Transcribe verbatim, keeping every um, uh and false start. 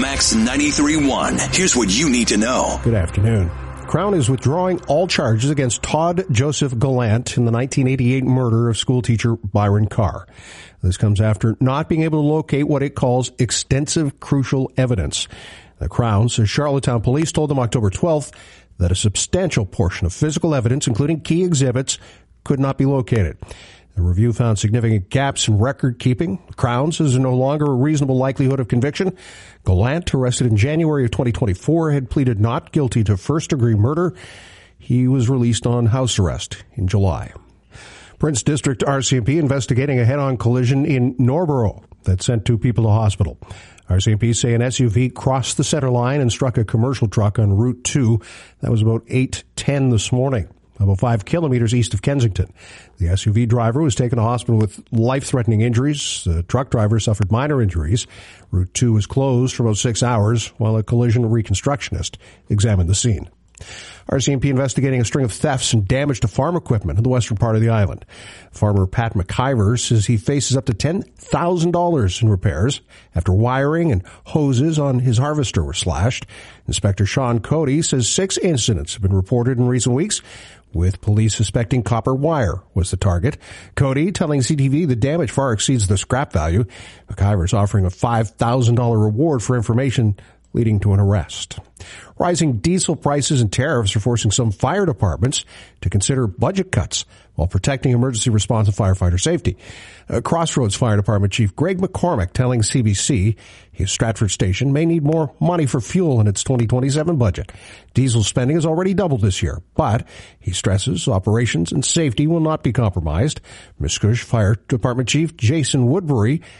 Max ninety-three point one. Here's what you need to know. Good afternoon. Crown is withdrawing all charges against Todd Joseph Gallant in the nineteen eighty-eight murder of schoolteacher Byron Carr. This comes after not being able to locate what it calls extensive crucial evidence. The Crown says Charlottetown police told them October twelfth that a substantial portion of physical evidence, including key exhibits, could not be located. The review found significant gaps in record keeping. The Crown says there's no longer a reasonable likelihood of conviction. Gallant, arrested in January of twenty twenty-four, had pleaded not guilty to first-degree murder. He was released on house arrest in July. Prince District R C M P investigating a head-on collision in Norborough that sent two people to hospital. R C M P say an S U V crossed the center line and struck a commercial truck on Route two. That was about eight ten this morning, about five kilometers east of Kensington. The S U V driver was taken to hospital with life-threatening injuries. The truck driver suffered minor injuries. Route two was closed for about six hours while a collision reconstructionist examined the scene. R C M P investigating a string of thefts and damage to farm equipment in the western part of the island. Farmer Pat McIver says he faces up to ten thousand dollars in repairs after wiring and hoses on his harvester were slashed. Inspector Sean Cody says six incidents have been reported in recent weeks, with police suspecting copper wire was the target. Cody telling C T V the damage far exceeds the scrap value. McIver's offering a five thousand dollars reward for information leading to an arrest. Rising diesel prices and tariffs are forcing some fire departments to consider budget cuts while protecting emergency response and firefighter safety. Uh, Crossroads Fire Department Chief Greg McCormick telling C B C his Stratford station may need more money for fuel in its twenty twenty-seven budget. Diesel spending has already doubled this year, but he stresses operations and safety will not be compromised. Miscouche Fire Department Chief Jason Woodbury